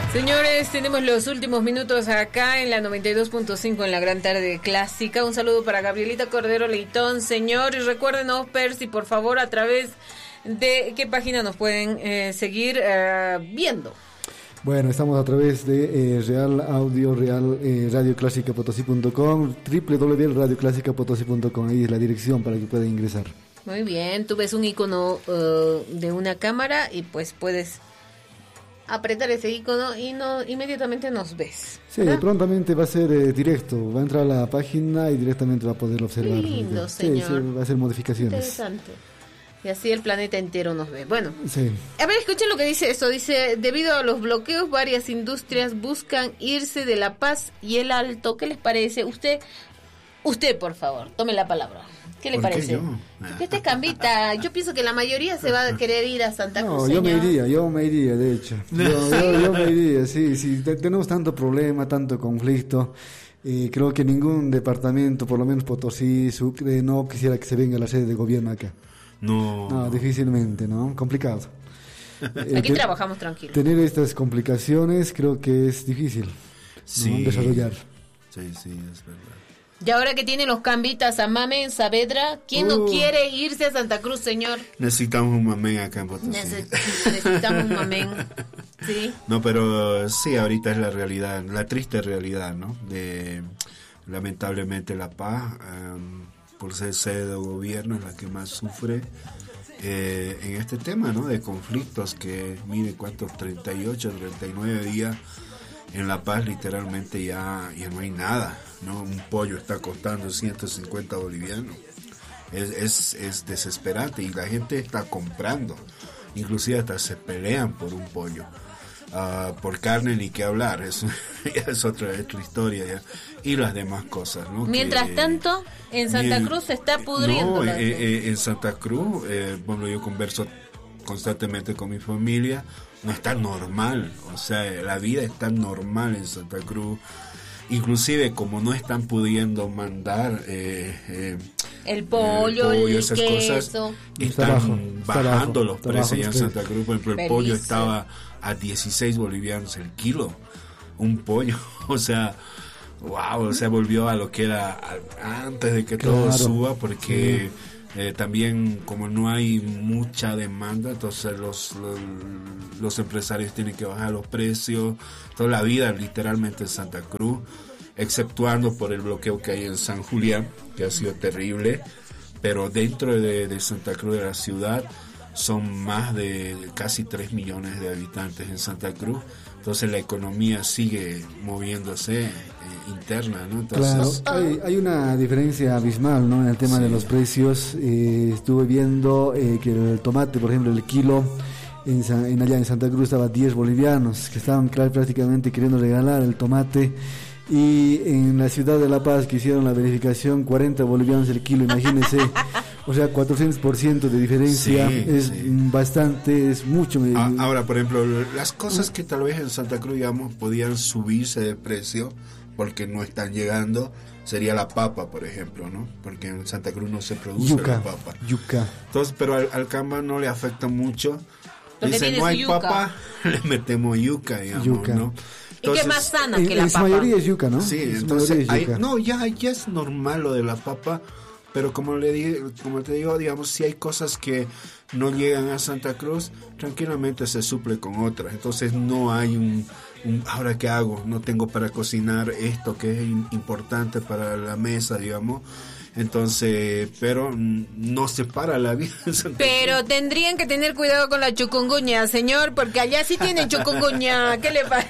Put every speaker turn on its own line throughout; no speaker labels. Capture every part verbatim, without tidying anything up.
Señores, tenemos los últimos minutos acá en la noventa y dos punto cinco en la Gran Tarde Clásica. Un saludo para Gabrielita Cordero Leitón, señor. Y recuérdenos, Percy, por favor, a través de qué página nos pueden eh, seguir eh, viendo.
Bueno, estamos a través de eh, Real Audio, Real eh, Radio Clásica Potosí punto com, doble u doble u doble u punto radio clásica potosí punto com. Ahí es la dirección para que puedan ingresar.
Muy bien, tú ves un icono uh, de una cámara y pues puedes apretar ese icono y no inmediatamente nos ves.
Sí, ¿verdad? Prontamente va a ser eh, directo, va a entrar a la página y directamente va a poder observar.
Lindo,
sí,
señor.
Sí, va a hacer modificaciones.
Interesante. Y así el planeta entero nos ve. Bueno,
sí.
A ver, escuchen lo que dice esto. Dice, debido a los bloqueos, varias industrias buscan irse de La Paz y el Alto. ¿Qué les parece? Usted, usted por favor, tome la palabra. ¿Qué le parece?
Yo?
Que usted es cambita. Yo pienso que la mayoría se va a querer ir a Santa Cruz.
No, yo me iría, yo me iría, de hecho. Yo, yo, yo me iría, sí, sí. Tenemos tanto problema, tanto conflicto. Eh, creo que ningún departamento, por lo menos Potosí, Sucre, no quisiera que se venga la sede de gobierno acá.
No.
No, difícilmente, ¿no? Complicado.
Eh, Aquí te, trabajamos tranquilo.
Tener estas complicaciones creo que es difícil,
sí.
¿no? Desarrollar.
Sí, sí, es verdad.
Y ahora que tienen los cambitas a Mamen, Saavedra, ¿quién uh, no quiere irse a Santa Cruz, señor?
Necesitamos un Mamen acá en Potosí.
Neces- necesitamos un Mamen, sí.
No, pero sí, ahorita es la realidad, la triste realidad, ¿no? De, lamentablemente La Paz, um, por ser sede de gobierno, es la que más sufre eh, en este tema, ¿no? De conflictos que, mire cuántos, treinta y ocho, treinta y nueve días en La Paz, literalmente ya, ya no hay nada, ¿no? Un pollo está costando ciento cincuenta bolivianos. Es, es, es desesperante y la gente está comprando, inclusive hasta se pelean por un pollo. Uh, por carne ni qué hablar, eso ya es otra, otra historia ya. Y las demás cosas, ¿no?
Mientras que, tanto, en Santa Cruz se está pudriendo.
No, eh, eh, en Santa Cruz, eh, bueno, yo converso constantemente con mi familia, no está normal, o sea, la vida está normal en Santa Cruz, inclusive como no están pudiendo mandar eh, eh,
el pollo, el, pollo, el esas queso. Cosas,
están bajo, bajando bajo, los precios ya en Santa Cruz. Por ejemplo, el Feliz. pollo estaba a dieciséis bolivianos el kilo, un pollo, o sea, wow, o sea, volvió a lo que era antes de que claro, todo suba, porque sí. eh, también como no hay mucha demanda, entonces los, los los empresarios tienen que bajar los precios, toda la vida literalmente en Santa Cruz, exceptuando por el bloqueo que hay en San Julián, que ha sido terrible, pero dentro de, de Santa Cruz de la ciudad son más de, de casi tres millones de habitantes en Santa Cruz, entonces la economía sigue moviéndose eh, interna, ¿no? Entonces,
claro, hay, hay una diferencia abismal, ¿no? En el tema sí. de los precios. Eh, estuve viendo eh, que el tomate, por ejemplo, el kilo en, en allá en Santa Cruz estaba diez bolivianos, que estaban prácticamente queriendo regalar el tomate. Y en la ciudad de La Paz, que hicieron la verificación, cuarenta bolivianos el kilo, imagínense. O sea, cuatrocientos por ciento de diferencia, sí, es sí. bastante, es mucho.
Ah, ahora, por ejemplo, las cosas que tal vez en Santa Cruz, digamos, podían subirse de precio porque no están llegando, sería la papa, por ejemplo, ¿no? Porque en Santa Cruz no se produce
yuca,
la papa.
Yuca.
Entonces, pero al, al Camba no le afecta mucho. Dice, no hay yuca. Papa, le metemos yuca, digamos, yuca. ¿no?
Entonces, y que es más sana que la
en
papa.
En su mayoría es yuca, ¿no?
Sí,
en
entonces, hay,
yuca.
no, ya, ya es normal lo de la papa, pero como le digo, como te digo, digamos, si hay cosas que no llegan a Santa Cruz, tranquilamente se suple con otras. Entonces no hay un, un ahora qué hago, no tengo para cocinar esto que es importante para la mesa, digamos. Entonces, pero no se para la vida.
Pero tendrían que tener cuidado con la chikungunya, señor, porque allá sí tienen chikungunya. ¿Qué le pasa?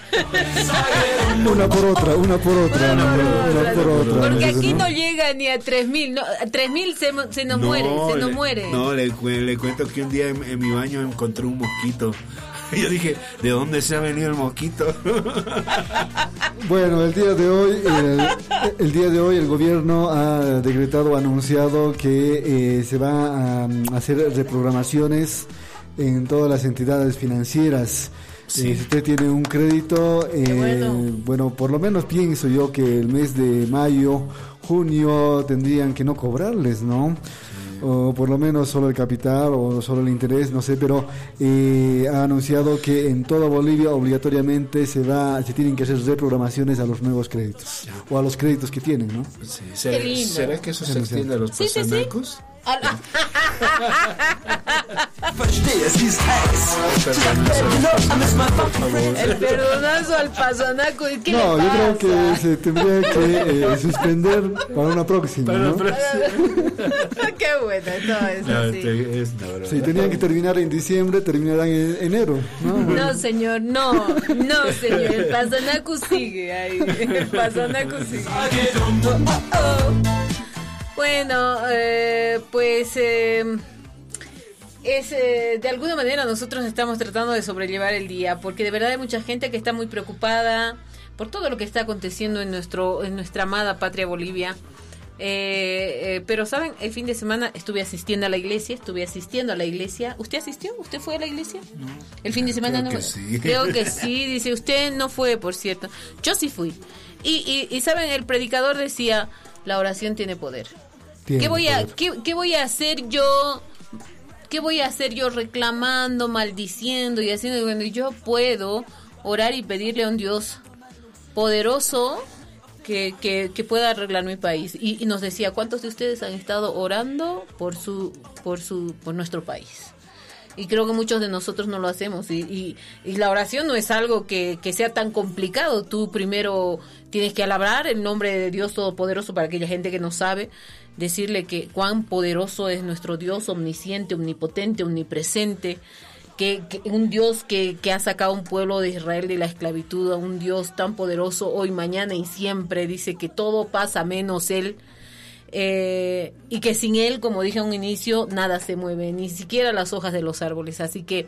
Una por otra, una por otra, una por otra. Una por otra
porque aquí no llega ni a tres mil, no, a tres mil se, se nos no, muere, se nos
le,
muere.
No, le, le cuento que un día en, en mi baño encontré un mosquito. Y yo dije, ¿de dónde se ha venido el mosquito?
Bueno, el día de hoy, el, el día de hoy el gobierno ha decretado, ha anunciado que eh, se va a hacer reprogramaciones en todas las entidades financieras. Sí. Eh, si usted tiene un crédito, eh, bueno. bueno, por lo menos pienso yo que el mes de mayo, junio tendrían que no cobrarles, ¿no? Sí. o por lo menos solo el capital o solo el interés, no sé, pero eh, ha anunciado que en toda Bolivia obligatoriamente se va, se tienen que hacer reprogramaciones a los nuevos créditos, ya. o a los créditos que tienen, ¿no?
Sí, ¿será, ¿será que eso se extiende a los
sí,
pasanacos?
Sí, sí. El perdonazo al pasanaco. ¿Qué
no,
le
yo
pasa?
creo que se tendría que eh, suspender para una próxima, para ¿no?
Qué bueno, todo eso, no, sí.
Este es, no,
sí, tenían que terminar en diciembre, terminarán en enero, ¿no?
No, señor, no, no, señor, el pasanaco sigue ahí, el pasanaco sigue. Oh, oh. Bueno, eh, pues eh, es eh, de alguna manera nosotros estamos tratando de sobrellevar el día, porque de verdad hay mucha gente que está muy preocupada por todo lo que está aconteciendo en nuestro en nuestra amada patria Bolivia. Eh, eh, pero saben, el fin de semana estuve asistiendo a la iglesia, estuve asistiendo a la iglesia. ¿Usted asistió? ¿Usted fue a la iglesia? No. El fin de semana
creo
no.
Que sí.
Creo que sí, dice usted no fue, por cierto. Yo sí fui. Y, y, y saben, el predicador decía, la oración tiene poder. Tiene ¿Qué voy a, qué, qué voy a hacer yo? ¿Qué voy a hacer yo reclamando, maldiciendo y haciendo? Bueno, yo puedo orar y pedirle a un Dios poderoso que, que, que pueda arreglar mi país. Y, y nos decía, ¿cuántos de ustedes han estado orando por su, por su, por nuestro país? Y creo que muchos de nosotros no lo hacemos. Y, y, y la oración no es algo que, que sea tan complicado. Tú primero tienes que alabar el nombre de Dios Todopoderoso para aquella gente que no sabe. Decirle que cuán poderoso es nuestro Dios, omnisciente, omnipotente, omnipresente. Que, que un Dios que, que ha sacado a un pueblo de Israel de la esclavitud. A un Dios tan poderoso hoy, mañana y siempre. Dice que todo pasa menos Él. Eh, y que sin él, como dije a un inicio, nada se mueve, ni siquiera las hojas de los árboles. Así que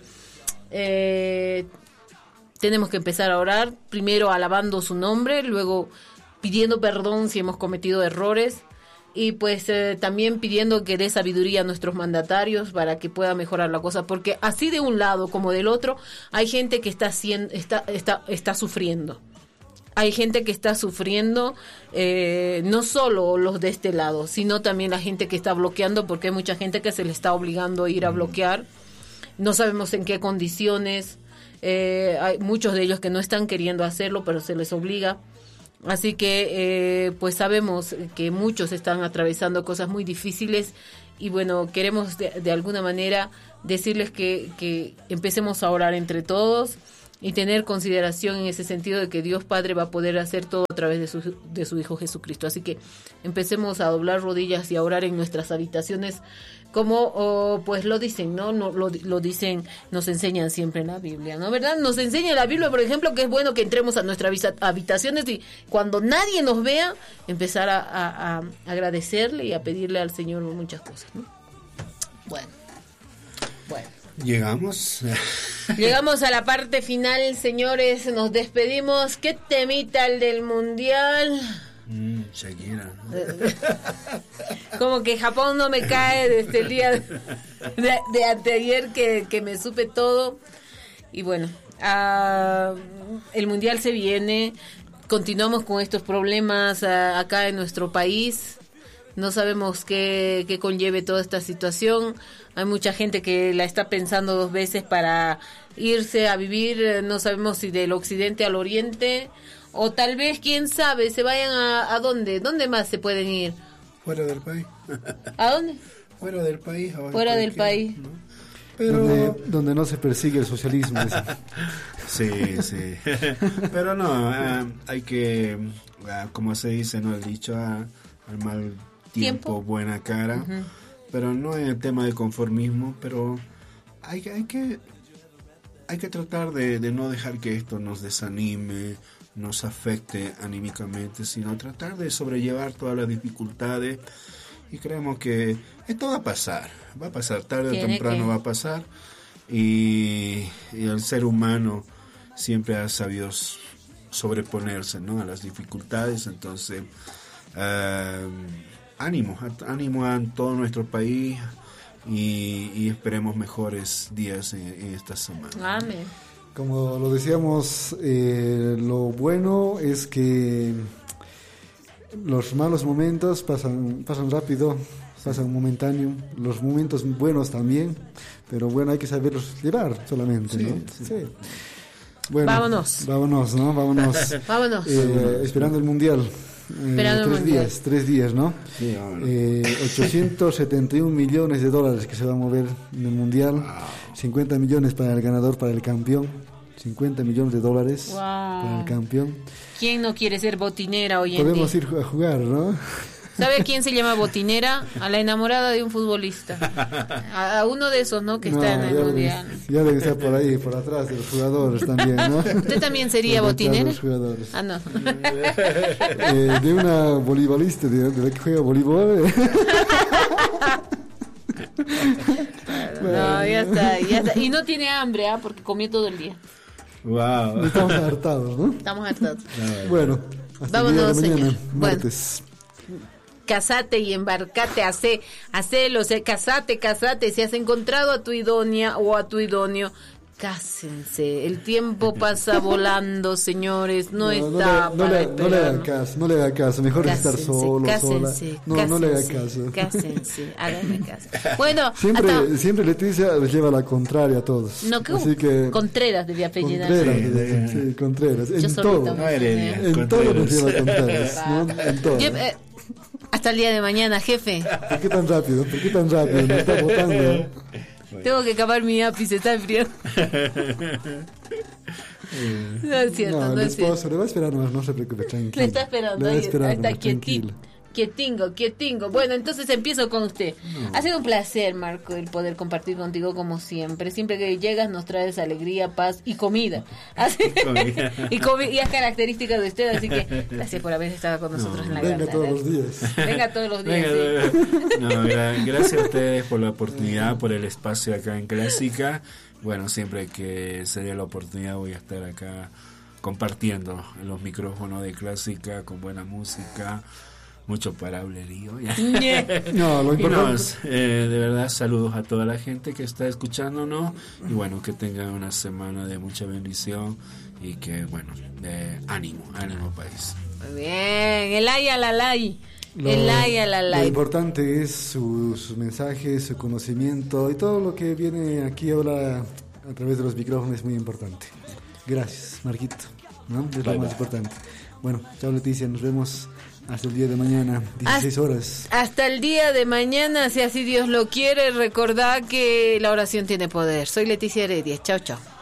eh, tenemos que empezar a orar, primero alabando su nombre, luego pidiendo perdón si hemos cometido errores y pues eh, también pidiendo que dé sabiduría a nuestros mandatarios para que pueda mejorar la cosa, porque así de un lado como del otro hay gente que está haciendo, está, está, está sufriendo. Hay gente que está sufriendo, eh, no solo los de este lado, sino también la gente que está bloqueando, porque hay mucha gente que se le está obligando a ir a bloquear. No sabemos en qué condiciones. Eh, hay muchos de ellos que no están queriendo hacerlo, pero se les obliga. Así que, eh, pues sabemos que muchos están atravesando cosas muy difíciles y bueno, queremos de, de alguna manera decirles que, que empecemos a orar entre todos y tener consideración en ese sentido de que Dios Padre va a poder hacer todo a través de su, de su Hijo Jesucristo. Así que empecemos a doblar rodillas y a orar en nuestras habitaciones como oh, pues lo dicen, ¿no? no lo, lo dicen, nos enseñan siempre en la Biblia, ¿no? ¿Verdad? Nos enseña la Biblia, por ejemplo, que es bueno que entremos a nuestras habitaciones y cuando nadie nos vea, empezar a, a, a agradecerle y a pedirle al Señor muchas cosas, ¿no? Bueno, bueno.
Llegamos.
Llegamos a la parte final, señores. Nos despedimos. ¿Qué temita el del mundial?
Mm, Shakira, ¿no?
Como que Japón no me cae desde el día de, de, de anteayer que, que me supe todo. Y bueno, uh, el mundial se viene. Continuamos con estos problemas uh, acá en nuestro país. No sabemos qué, qué conlleve toda esta situación. Hay mucha gente que la está pensando dos veces para irse a vivir, no sabemos si del occidente al oriente, o tal vez, quién sabe, se vayan a, ¿a dónde? ¿Dónde más se pueden ir?
Fuera del país.
¿A dónde?
Fuera del país.
Fuera del país. ¿No?
Pero donde, donde no se persigue el socialismo.
Sí, sí. Pero no, uh, hay que, uh, como se dice, no el dicho, uh, al mal tiempo, ¿Tiempo? buena cara. Uh-huh. Pero no es el tema de conformismo, pero hay, hay que hay que tratar de, de no dejar que esto nos desanime, nos afecte anímicamente, sino tratar de sobrellevar todas las dificultades y creemos que esto va a pasar, va a pasar, tarde o temprano que... va a pasar y, y el ser humano siempre ha sabido sobreponerse, ¿no?, a las dificultades, entonces... Uh, ánimo, ánimo a todo nuestro país y, y esperemos mejores días en, en esta semana.
Amén.
Como lo decíamos, eh, lo bueno es que los malos momentos pasan pasan rápido, pasan momentáneo, los momentos buenos también, pero bueno, hay que saberlos llevar solamente, sí, ¿no? Sí. Sí. Bueno,
vámonos.
Vámonos, ¿no? Vámonos.
Vámonos.
Eh, esperando el mundial.
Esperando
eh,
el
tres
mundial.
días, tres días, ¿no?
Sí, vámonos.
Eh, ochocientos setenta y un millones de dólares que se va a mover en el mundial. Wow. cincuenta millones para el ganador, para el campeón. cincuenta millones de dólares wow. para el campeón.
¿Quién no quiere ser botinera hoy en día?
Podemos ir a jugar, ¿no?
¿Sabe a quién se llama botinera? A la enamorada de un futbolista. A, a uno de esos, ¿no? Que no, está en el mundial.
Ya debe estar por ahí, por atrás de los jugadores también, ¿no?
¿Usted también sería
por
botinera?
Los jugadores.
Ah, no.
Eh, de una voleibolista, de, de la que juega voleibol.
No, ya está, ya está. Y no tiene hambre, ¿ah? ¿eh? Porque comió todo el día.
Wow.
Estamos hartados, ¿no?
Estamos hartados.
Bueno, hasta
vámonos,
el día de mañana,
señor.
martes.
Bueno. Casate y embarcate, hace, hacelo, se, casate, casate, si has encontrado a tu idónea o a tu idóneo, cásense, el tiempo pasa volando, señores, no, no está
no
para
le, no, le, no le haga caso, no le haga caso, mejor cásense, estar solo,
cásense,
sola, no,
cásense,
no le haga caso.
Cásense, háganme caso. Bueno,
siempre,
hasta...
siempre Leticia les lleva la contraria a todos.
No, ¿qué?
Así que
Contreras debía apellidar.
Contreras, sí, sí, Contreras, en todo,
no, Heredia,
en todo nos lleva Contreras, ¿no? En todo.
Yo, eh, hasta el día de mañana, jefe.
¿Por qué tan rápido? ¿Por qué tan rápido? Me está botando. ¿Eh?
Tengo que acabar mi lápiz, está enfriando. No es cierto,
no,
no
el
es
esposo
cierto.
le va a esperar, no, no se preocupe, tranquilo.
Le está esperando,
le va a
ahí
esperar,
está
no,
quietito. Quietingo, quietingo. Bueno, entonces empiezo con usted. No. Ha sido un placer, Marco, el poder compartir contigo como siempre. Siempre que llegas nos traes alegría, paz y comida. Así, comida. y, comi y es característica de usted, así que gracias por haber estado con nosotros no, en la
Venga
gran
todos los días.
Venga todos los días.
Venga,
sí.
no, gracias a ustedes por la oportunidad, por el espacio acá en Clásica. Bueno, siempre que se dé la oportunidad voy a estar acá compartiendo los micrófonos de Clásica con buena música. Mucho parablerío.
No, lo importante.
No, eh, de verdad, saludos a toda la gente que está escuchándonos. Y bueno, que tengan una semana de mucha bendición. Y que, bueno, de ánimo, ánimo, país.
Muy bien, el ay a la lay.
Lo,
el ay a la lay.
Lo importante es sus su mensajes, su conocimiento y todo lo que viene aquí ahora a través de los micrófonos es muy importante. Gracias, Marquito, ¿no? Es bye, lo bye. más importante. Bueno, chao Leticia, nos vemos. Hasta el día de mañana, dieciséis horas.
Hasta el día de mañana, si así Dios lo quiere. Recordad que la oración tiene poder. Soy Leticia Heredia. Chao, chao.